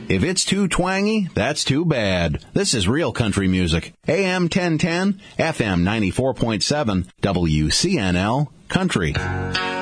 If it's too twangy, that's too bad. This is real country music. AM 1010, FM 94.7, WCNL Country.